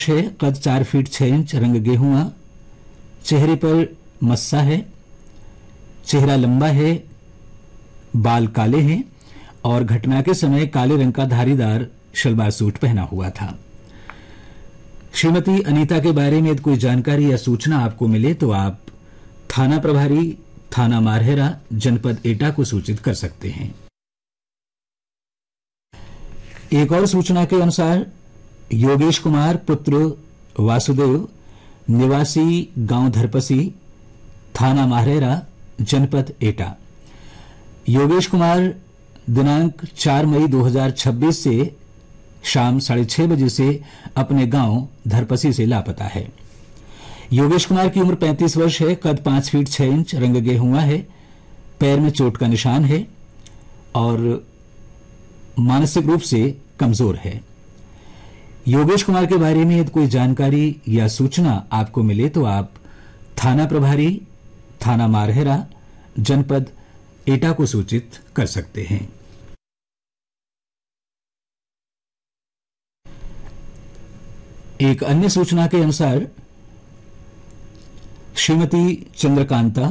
है, कद 4 feet 6 inch, रंग गेहुआ, चेहरे पर मस्सा है, चेहरा लंबा है, बाल काले हैं और घटना के समय काले रंग का धारीदार शलवार सूट पहना हुआ था। श्रीमती अनीता के बारे में यदि कोई जानकारी या सूचना आपको मिले तो आप थाना प्रभारी, थाना मारहेरा, जनपद एटा को सूचित कर सकते हैं। एक और सूचना के अनुसार योगेश कुमार पुत्र वासुदेव, निवासी गांव धरपसी, थाना मारहेरा, जनपद एटा। योगेश कुमार दिनांक 4 मई 2026 से शाम 6:30 बजे से अपने गांव धरपसी से लापता है। योगेश कुमार की उम्र 35 वर्ष है, कद 5 फीट 6 इंच, रंग गेहुआ है, पैर में चोट का निशान है और मानसिक रूप से कमजोर है। योगेश कुमार के बारे में यदि कोई जानकारी या सूचना आपको मिले तो आप थाना प्रभारी, थाना मारहेरा, जनपद एटा को सूचित कर सकते हैं। एक अन्य सूचना के अनुसार श्रीमती चंद्रकांता,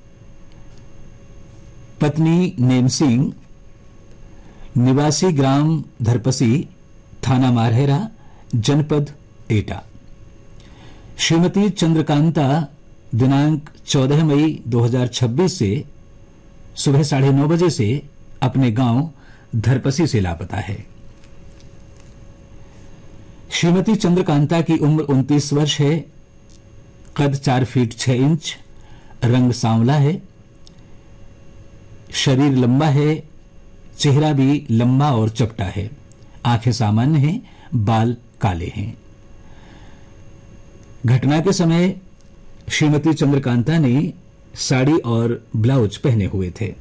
पत्नी नेम सिंह, निवासी ग्राम धरपसी, थाना मारहेरा, जनपद एटा। श्रीमती चंद्रकांता दिनांक 14 मई 2026 से सुबह 9:30 बजे से अपने गांव धरपसी से लापता है। श्रीमती चंद्रकांता की उम्र 29 वर्ष है, कद 4 फीट 6 इंच, रंग सांवला है, शरीर लंबा है, चेहरा भी लंबा और चपटा है, आंखें सामान्य हैं, बाल काले हैं। घटना के समय श्रीमती चंद्रकांता ने साड़ी और ब्लाउज पहने हुए थे।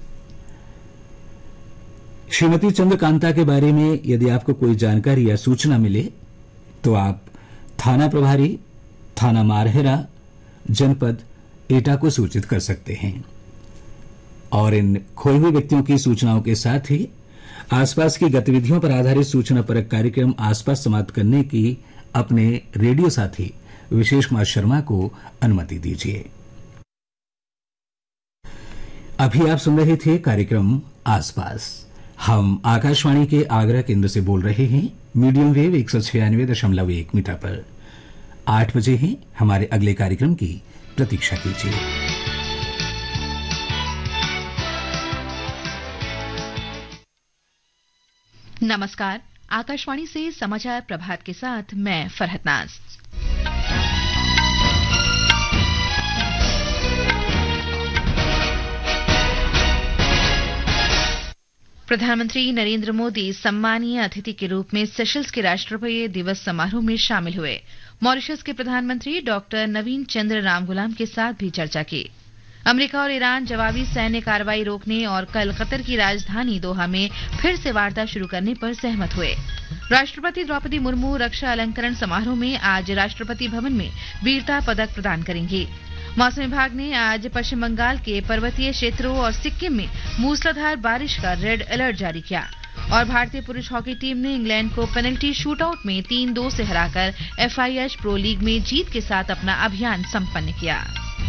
श्रीमती चंद्रकांता के बारे में यदि आपको कोई जानकारी या सूचना मिले तो आप थाना प्रभारी, थाना मारहेरा, जनपद एटा को सूचित कर सकते हैं। और इन खोए हुए व्यक्तियों की सूचनाओं के साथ ही आसपास की गतिविधियों पर आधारित सूचना परक कार्यक्रम आसपास समाप्त करने की अपने रेडियो साथी विशेष कुमार शर्मा को अनुमति दीजिए। अभी आप सुन रहे थे कार्यक्रम आसपास। हम आकाशवाणी के आगरा केंद्र से बोल रहे हैं, मीडियम वेव 196.1 मीटर पर। 8 बजे हैं, हमारे अगले कार्यक्रम की प्रतीक्षा कीजिए। नमस्कार, आकाशवाणी से समाचार प्रभात के साथ मैं फरहत नाज। प्रधानमंत्री नरेंद्र मोदी सम्मानीय अतिथि के रूप में सेशल्स के राष्ट्रपति दिवस समारोह में शामिल हुए। मॉरिशस के प्रधानमंत्री डॉक्टर नवीन चंद्र रामगुलाम के साथ भी चर्चा की। अमेरिका और ईरान जवाबी सैन्य कार्रवाई रोकने और कल कतर की राजधानी दोहा में फिर से वार्ता शुरू करने पर सहमत हुए। राष्ट्रपति द्रौपदी मुर्मू रक्षा अलंकरण समारोह में आज राष्ट्रपति भवन में वीरता पदक प्रदान करेंगी। मौसम विभाग ने आज पश्चिम बंगाल के पर्वतीय क्षेत्रों और सिक्किम में मूसलाधार बारिश का रेड अलर्ट जारी किया। और भारतीय पुरुष हॉकी टीम ने इंग्लैंड को पेनल्टी शूटआउट में 3-2 से हराकर FIH प्रो लीग में जीत के साथ अपना अभियान संपन्न किया।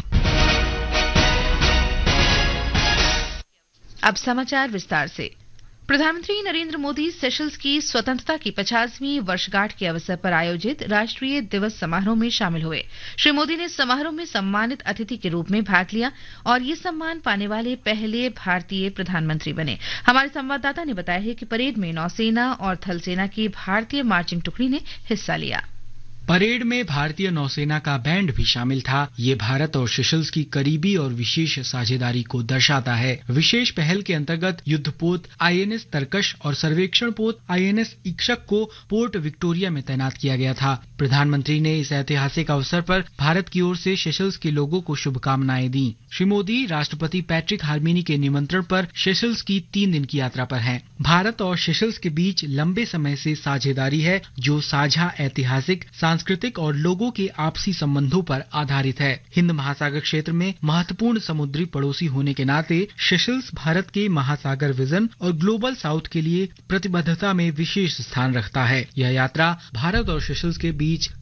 अब समाचार विस्तार से। प्रधानमंत्री नरेंद्र मोदी सेशल्स की स्वतंत्रता की 50वीं वर्षगांठ के अवसर पर आयोजित राष्ट्रीय दिवस समारोह में शामिल हुए। श्री मोदी ने समारोह में सम्मानित अतिथि के रूप में भाग लिया और ये सम्मान पाने वाले पहले भारतीय प्रधानमंत्री बने। हमारे संवाददाता ने बताया है कि परेड में नौसेना और थल सेना की भारतीय मार्चिंग टुकड़ी ने हिस्सा लिया। परेड में भारतीय नौसेना का बैंड भी शामिल था। ये भारत और सेशल्स की करीबी और विशेष साझेदारी को दर्शाता है। विशेष पहल के अंतर्गत युद्धपोत INS तरकश और सर्वेक्षण पोत INS इक्षक को पोर्ट विक्टोरिया में तैनात किया गया था। प्रधानमंत्री ने इस ऐतिहासिक अवसर पर भारत की ओर से सेशल्स के लोगों को शुभकामनाएं दी। श्री मोदी राष्ट्रपति पैट्रिक हार्मिनी के निमंत्रण पर सेशल्स की 3 दिन की यात्रा पर हैं। भारत और सेशल्स के बीच लंबे समय से साझेदारी है, जो साझा ऐतिहासिक, सांस्कृतिक और लोगों के आपसी संबंधों पर आधारित है। हिंद महासागर क्षेत्र में महत्वपूर्ण समुद्री पड़ोसी होने के नाते सेशल्स भारत के महासागर विजन और ग्लोबल साउथ के लिए प्रतिबद्धता में विशेष स्थान रखता है। यह यात्रा भारत और सेशल्स के बीच